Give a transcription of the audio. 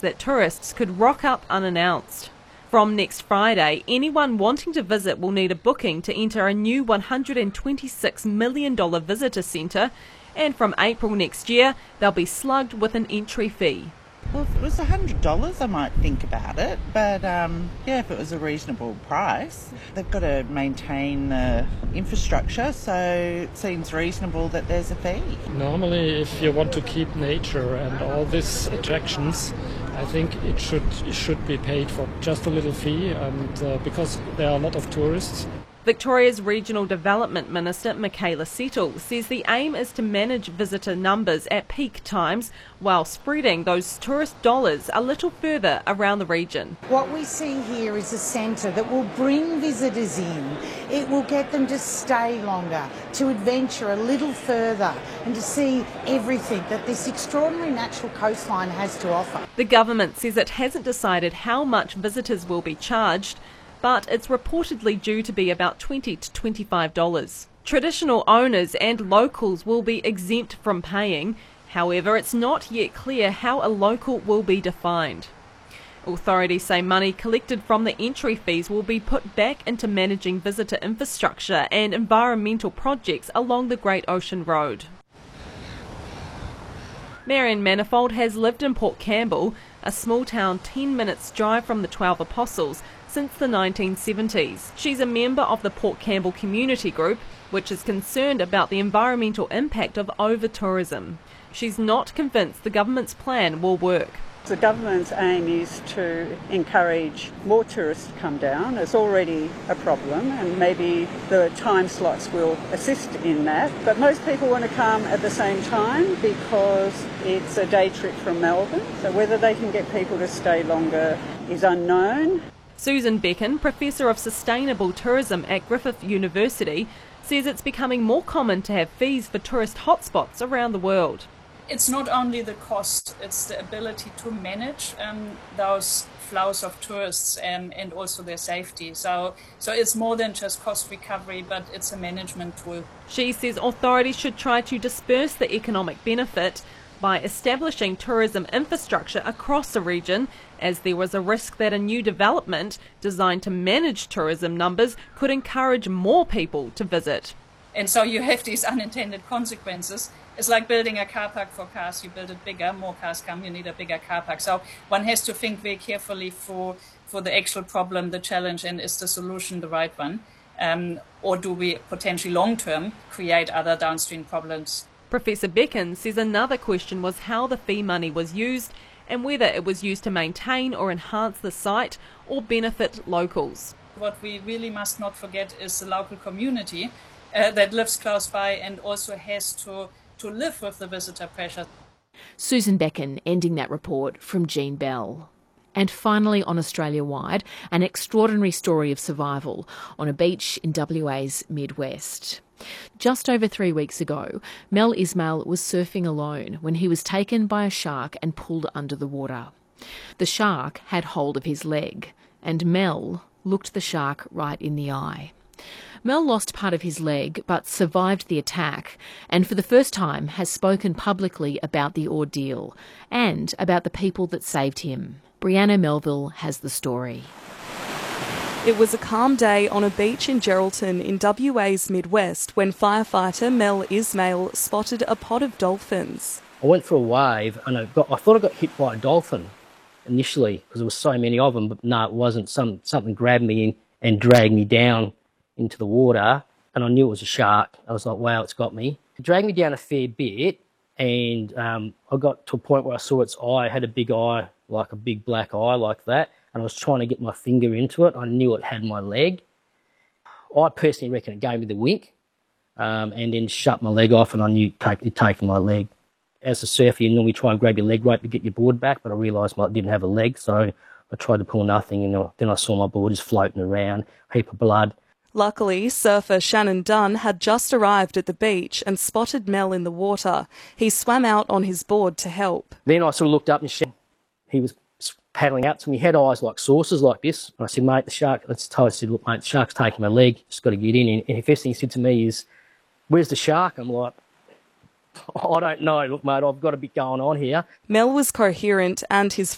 that tourists could rock up unannounced. From next Friday, anyone wanting to visit will need a booking to enter a new $126 million visitor centre, and from April next year, they'll be slugged with an entry fee. Well, if it was $100, I might think about it, but if it was a reasonable price, they've got to maintain the infrastructure, so it seems reasonable that there's a fee. Normally, if you want to keep nature and all these attractions, I think it should be paid for just a little fee, and because there are a lot of tourists. Victoria's Regional Development Minister Michaela Settle says the aim is to manage visitor numbers at peak times while spreading those tourist dollars a little further around the region. What we see here is a centre that will bring visitors in. It will get them to stay longer, to adventure a little further and to see everything that this extraordinary natural coastline has to offer. The government says it hasn't decided how much visitors will be charged, but it's reportedly due to be about $20 to $25. Traditional owners and locals will be exempt from paying. However, it's not yet clear how a local will be defined. Authorities say money collected from the entry fees will be put back into managing visitor infrastructure and environmental projects along the Great Ocean Road. Marion Manifold has lived in Port Campbell, a small town 10 minutes drive from the 12 Apostles, since the 1970s. She's a member of the Port Campbell Community Group, which is concerned about the environmental impact of over-tourism. She's not convinced the government's plan will work. The government's aim is to encourage more tourists to come down. It's already a problem, and maybe the time slots will assist in that. But most people want to come at the same time because it's a day trip from Melbourne. So whether they can get people to stay longer is unknown. Susan Becken, Professor of Sustainable Tourism at Griffith University, says it's becoming more common to have fees for tourist hotspots around the world. It's not only the cost, it's the ability to manage those flows of tourists and also their safety. So it's more than just cost recovery, but it's a management tool. She says authorities should try to disperse the economic benefit by establishing tourism infrastructure across the region, as there was a risk that a new development designed to manage tourism numbers could encourage more people to visit. And so you have these unintended consequences. It's like building a car park for cars. You build it bigger, more cars come, you need a bigger car park. So one has to think very carefully for the actual problem, the challenge, and is the solution the right one? Or do we potentially long-term create other downstream problems? Professor Becken says another question was how the fee money was used and whether it was used to maintain or enhance the site or benefit locals. What we really must not forget is the local community that lives close by and also has to live with the visitor pressure. Susan Becken ending that report from Jean Bell. And finally, on Australia-wide, an extraordinary story of survival on a beach in WA's Midwest. Just over 3 weeks ago, Mel Ismail was surfing alone when he was taken by a shark and pulled under the water. The shark had hold of his leg, and Mel looked the shark right in the eye. Mel lost part of his leg but survived the attack, and for the first time has spoken publicly about the ordeal and about the people that saved him. Brianna Melville has the story. It was a calm day on a beach in Geraldton in WA's Midwest when firefighter Mel Ismail spotted a pod of dolphins. I went for a wave and I thought I got hit by a dolphin initially because there were so many of them, but no, it wasn't. Something grabbed me in and dragged me down into the water, and I knew it was a shark. I was like, wow, it's got me. It dragged me down a fair bit, and I got to a point where I saw its eye. It had a big eye, like a big black eye like that, and I was trying to get my finger into it. I knew it had my leg. I personally reckon it gave me the wink, and then shut my leg off, and I knew it taken my leg. As a surfer, you normally try and grab your leg rope to get your board back, but I realised I didn't have a leg, so I tried to pull nothing, and then I saw my board just floating around, a heap of blood. Luckily, surfer Shannon Dunn had just arrived at the beach and spotted Mel in the water. He swam out on his board to help. Then I sort of looked up and he was paddling out to me. He had eyes like saucers like this. And I said, mate, the shark, I said, look, mate, the shark's taking my leg. Just got to get in. And the first thing he said to me is, where's the shark? I'm like, I don't know. Look, mate, I've got a bit going on here. Mel was coherent and his